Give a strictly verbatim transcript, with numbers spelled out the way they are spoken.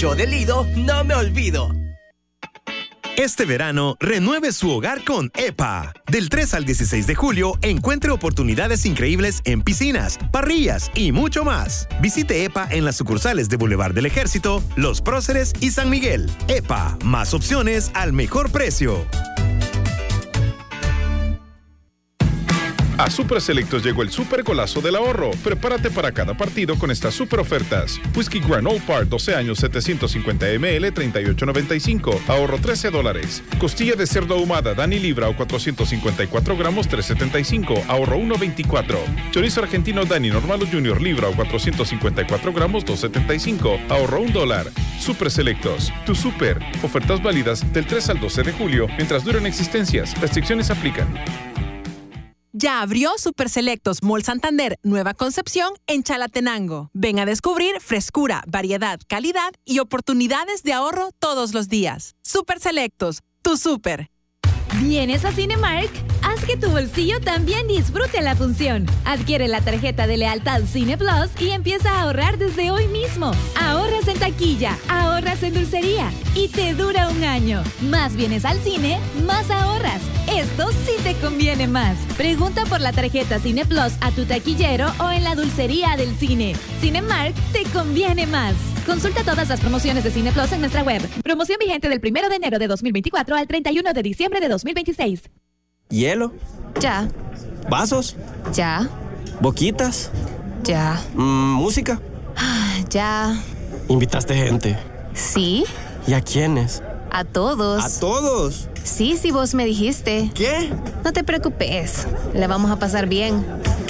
Yo de Lido no me olvido. Este verano, renueve su hogar con E P A. Del tres al dieciséis de julio, encuentre oportunidades increíbles en piscinas, parrillas y mucho más. Visite E P A en las sucursales de Boulevard del Ejército, Los Próceres y San Miguel. E P A, más opciones al mejor precio. A Super Selectos llegó el super golazo del ahorro. Prepárate para cada partido con estas super ofertas. Whisky Grand Old Parr doce años setecientos cincuenta mililitros treinta y ocho noventa y cinco. Ahorro trece dólares. Costilla de cerdo ahumada Dani Libra o cuatrocientos cincuenta y cuatro gramos tres setenta y cinco. Ahorro uno veinticuatro. Chorizo argentino Dani Normal o Junior Libra o cuatrocientos cincuenta y cuatro gramos dos setenta y cinco. Ahorro un dólar. Super Selectos. Tu super. Ofertas válidas del tres al doce de julio mientras duren existencias. Restricciones aplican. Ya abrió Super Selectos Mall Santander Nueva Concepción en Chalatenango. Ven a descubrir frescura, variedad, calidad y oportunidades de ahorro todos los días. Super Selectos, tu super. ¿Vienes a Cinemark? Haz que tu bolsillo también disfrute la función. Adquiere la tarjeta de lealtad Cine Plus y empieza a ahorrar desde hoy mismo. Ahorras en taquilla, ahorras en dulcería y te dura un año. Más vienes al cine, más ahorras. Esto sí te conviene más. Pregunta por la tarjeta Cine Plus a tu taquillero o en la dulcería del cine. Cinemark te conviene más. Consulta todas las promociones de Cine Plus en nuestra web. Promoción vigente del primero de enero de dos mil veinticuatro al treinta y uno de diciembre de dos mil veintiséis. ¿Hielo? Ya. ¿Vasos? Ya. ¿Boquitas? Ya. Mm, ¿música? Ya. ¿Invitaste gente? Sí. ¿Y a quiénes? A todos. ¿A todos? Sí, sí, vos me dijiste. ¿Qué? No te preocupes. La vamos a pasar bien.